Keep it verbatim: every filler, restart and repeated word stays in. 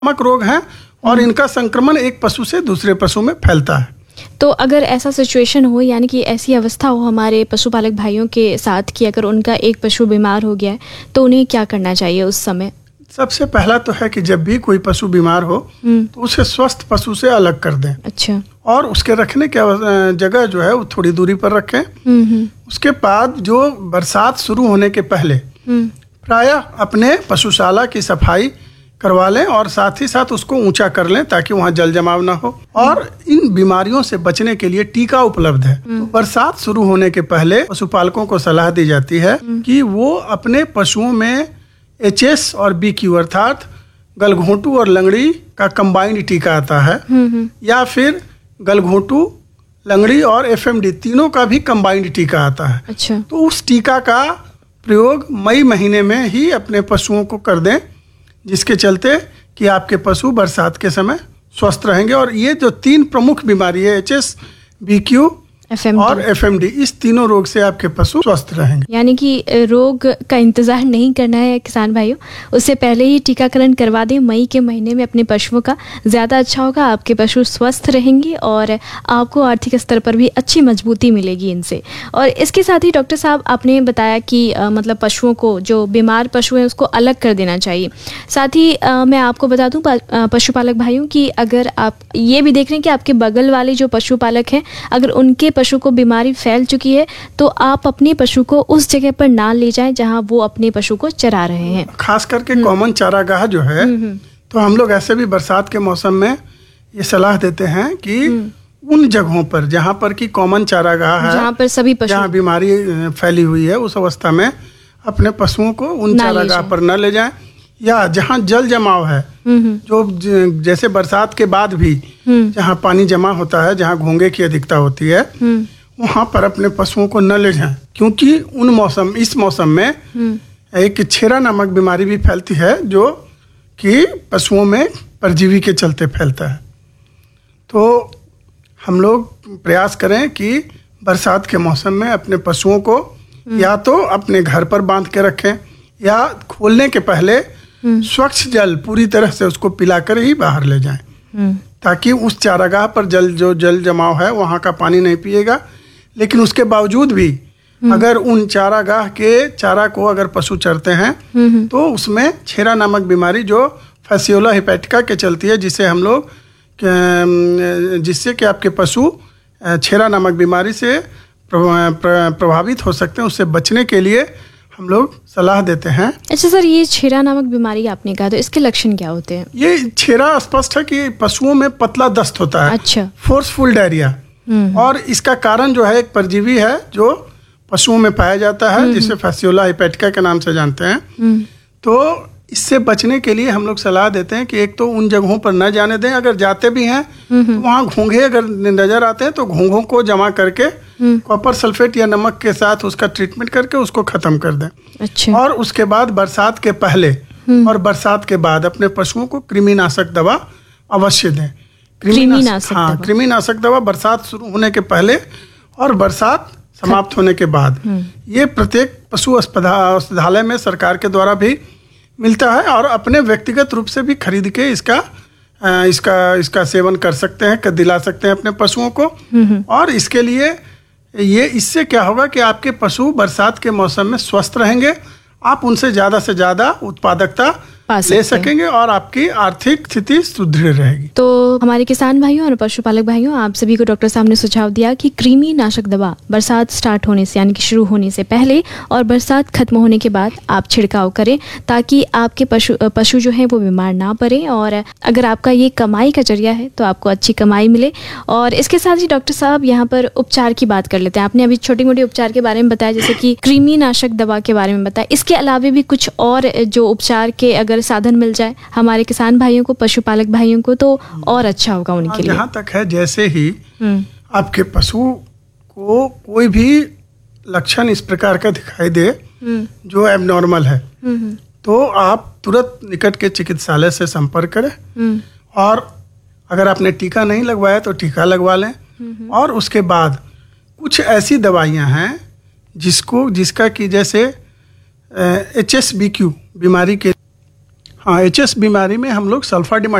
संक्रामक रोग हैं और इनका संक्रमण एक पशु से दूसरे पशु में फैलता है। तो अगर ऐसा सिचुएशन हो, यानी कि ऐसी अवस्था हो हमारे पशुपालक भाइयों के साथ कि अगर उनका एक पशु बीमार हो गया है, तो उन्हें क्या करना चाहिए उस समय? सबसे पहला तो है कि जब भी कोई पशु बीमार हो तो उसे स्वस्थ पशु से अलग कर दें। अच्छा। और उसके रखने की जगह जो है वो थोड़ी दूरी पर रखें। उसके बाद जो बरसात शुरू होने के पहले प्रायः अपने पशुशाला की सफाई करवा लें और साथ ही साथ उसको ऊंचा कर लें ताकि वहाँ जल जमाव ना हो। और इन बीमारियों से बचने के लिए टीका उपलब्ध है। तो बरसात शुरू होने के पहले पशुपालकों को सलाह दी जाती है कि वो अपने पशुओं में एच एस और बी क्यू अर्थात गलघोंटू और लंगड़ी का कंबाइंड टीका आता है, या फिर गलघोंटू, लंगड़ी और एफ एम डी तीनों का भी कंबाइंड टीका आता है। अच्छा। तो उस टीका का प्रयोग मई महीने में ही अपने पशुओं को कर दें, जिसके चलते कि आपके पशु बरसात के समय स्वस्थ रहेंगे। और ये जो तीन प्रमुख बीमारी है, H S, B Q F M D और एफ एम डी, इस तीनों रोग से आपके पशु स्वस्थ रहेंगे। यानी कि रोग का इंतजार नहीं करना है किसान भाइयों, उससे पहले ही टीकाकरण करवा दें मई के महीने में अपने पशुओं का, ज़्यादा अच्छा होगा। आपके पशु स्वस्थ रहेंगे और आपको आर्थिक स्तर पर भी अच्छी मजबूती मिलेगी इनसे। और इसके साथ ही डॉक्टर साहब आपने बताया कि आ, मतलब पशुओं को, जो बीमार पशु हैं उसको अलग कर देना चाहिए। साथ ही आ, मैं आपको बता दूं पशुपालक भाइयों कि अगर आप ये भी देख रहे हैं कि आपके बगल वाले जो पशुपालक हैं, अगर उनके पशु को बीमारी फैल चुकी है तो आप अपने पशु को उस जगह पर ना ले जाएं जहां वो अपने पशु को चरा रहे हैं। खास करके कॉमन चारागाह जो है, तो हम लोग ऐसे भी बरसात के मौसम में ये सलाह देते हैं कि उन जगहों पर जहां पर की कॉमन चारागाह है, जहां पर सभी पशु, जहां बीमारी फैली हुई है, उस अवस्था में अपने पशुओं को उन चारागाह पर न ले जाएं। या जहाँ जल जमाव है, जो जैसे बरसात के बाद भी जहाँ पानी जमा होता है, जहाँ घोंघे की अधिकता होती है, वहाँ पर अपने पशुओं को न ले जाएं, क्योंकि उन मौसम इस मौसम में एक छेरा नामक बीमारी भी फैलती है, जो कि पशुओं में परजीवी के चलते फैलता है। तो हम लोग प्रयास करें कि बरसात के मौसम में अपने पशुओं को या तो अपने घर पर बांध के रखें, या खोलने के पहले स्वच्छ जल पूरी तरह से उसको पिलाकर ही बाहर ले जाएं, ताकि उस चारागाह पर जल जो जल जमाव है वहाँ का पानी नहीं पिएगा। लेकिन उसके बावजूद भी अगर उन चारागाह के चारा को अगर पशु चरते हैं तो उसमें छेरा नामक बीमारी जो फैसियोला हेपेटिका के चलती है, जिसे हम लोग जिससे कि आपके पशु छेरा नामक बीमारी से प्रभावित हो सकते हैं, उससे बचने के लिए हम लोग सलाह देते हैं। अच्छा सर, ये छेरा नामक बीमारी आपने कहा, तो इसके लक्षण क्या होते हैं? ये छेरा स्पष्ट है कि पशुओं में पतला दस्त होता है। अच्छा। फोर्सफुल डायरिया, और इसका कारण जो है एक परजीवी है जो पशुओं में पाया जाता है, जिसे फैसियोला हेपेटिका के नाम से जानते हैं। तो इससे बचने के लिए हम लोग सलाह देते हैं कि एक तो उन जगहों पर न जाने दें, अगर जाते भी हैं तो वहाँ घोंघे अगर नजर आते हैं तो घोंघों को जमा करके कॉपर सल्फेट या नमक के साथ उसका ट्रीटमेंट करके उसको खत्म कर दें। अच्छा। और उसके बाद बरसात के पहले और बरसात के बाद अपने पशुओं को कृमिनाशक दवा अवश्य दें। कृमिनाशक हाँ, कृमिनाशक दवा बरसात शुरू होने के पहले और बरसात समाप्त होने के बाद। ये प्रत्येक पशु अस्पताल में सरकार के द्वारा भी मिलता है, और अपने व्यक्तिगत रूप से भी खरीद के इसका इसका इसका सेवन कर सकते हैं, कर दिला सकते हैं अपने पशुओं को। और इसके लिए ये इससे क्या होगा कि आपके पशु बरसात के मौसम में स्वस्थ रहेंगे, आप उनसे ज़्यादा से ज़्यादा उत्पादकता ले सकेंगे और आपकी आर्थिक स्थिति सुदृढ़ रहेगी। तो हमारे किसान भाइयों और पशुपालक भाइयों, आप सभी को डॉक्टर साहब ने सुझाव दिया कि कृमि नाशक दवा बरसात स्टार्ट होने से, यानी कि शुरू होने से पहले और बरसात खत्म होने के बाद आप छिड़काव करें, ताकि आपके पशु पशु जो हैं वो बीमार ना पड़े, और अगर आपका ये कमाई का जरिया है तो आपको अच्छी कमाई मिले। और इसके साथ ही डॉक्टर साहब यहाँ पर उपचार की बात कर लेते हैं। आपने अभी छोटी मोटी उपचार के बारे में बताया, जैसे कि कृमि नाशक दवा के बारे में बताया। इसके अलावा भी कुछ और जो उपचार के अगर साधन मिल जाए हमारे किसान भाइयों को, पशुपालक भाइयों को, तो और अच्छा होगा उनके लिए। जहाँ तक है, जैसे ही आपके पशु को कोई भी लक्षण इस प्रकार का दिखाई दे जो एबनॉर्मल है, तो आप तुरंत निकट के चिकित्सालय से संपर्क करें, और अगर आपने टीका नहीं लगवाया तो टीका लगवा लें। और उसके बाद कुछ ऐसी दवाइयाँ हैं जिसको जिसका कि जैसे एच एस बी क्यू बीमारी के हाँ, एच एस बीमारी में हम लोग सल्फाडिमाइड